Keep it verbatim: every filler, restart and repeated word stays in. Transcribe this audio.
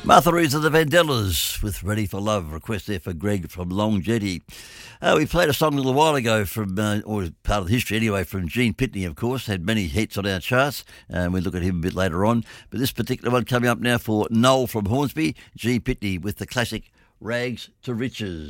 Martha Reeves of the Vandellas with Ready for Love. Request there for Greg from Long Jetty. Uh, we played a song a little while ago from, uh, or part of the history anyway, from Gene Pitney, of course. Had many hits on our charts, and we'll look at him a bit later on. But this particular one coming up now for Noel from Hornsby, Gene Pitney with the classic Rags to Riches.